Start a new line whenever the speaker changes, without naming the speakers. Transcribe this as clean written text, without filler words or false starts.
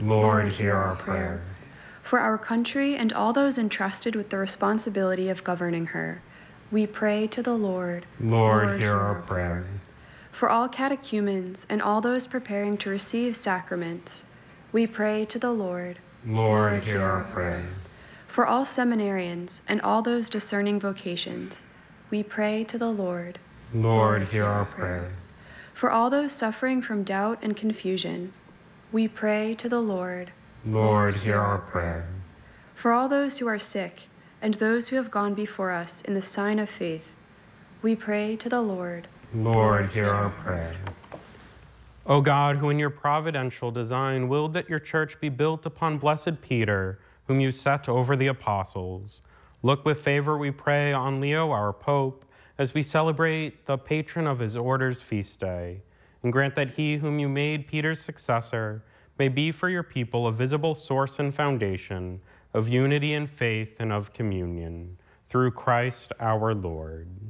Lord, hear our prayer.
For our country and all those entrusted with the responsibility of governing her, we pray to the Lord.
Lord, hear our prayer.
For all catechumens and all those preparing to receive sacraments, we pray to the Lord.
Lord, hear our prayer.
For all seminarians and all those discerning vocations, we pray to the Lord.
Lord, hear our prayer.
For all those suffering from doubt and confusion, we pray to the Lord.
Lord, hear our prayer.
For all those who are sick and those who have gone before us in the sign of faith, we pray to the Lord.
Lord, hear our prayer.
O God, who in your providential design willed that your church be built upon blessed Peter, whom you set over the apostles, look with favor, we pray, on Leo, our Pope, as we celebrate the patron of his order's feast day, and grant that he whom you made Peter's successor may be for your people a visible source and foundation of unity and faith and of communion, through Christ our Lord.